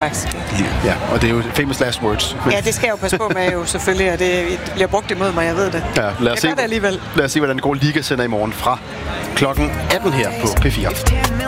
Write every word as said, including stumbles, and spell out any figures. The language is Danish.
faktisk. Ja, og det er jo famous last words. Ja, det skal jeg jo passe på med jo selvfølgelig, og det bliver brugt imod mig, jeg ved det. Ja, lad os, se, det alligevel. lad os se, hvordan det går Liga sender i morgen fra klokken atten her på P fire.